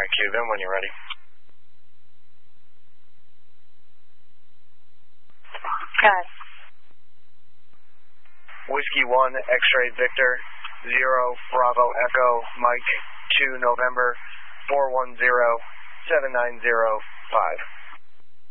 Alright, Cuban, when you're ready. Okay. Whiskey 1, X-ray Victor, 0, Bravo Echo, Mike, 2 November, 410-7905.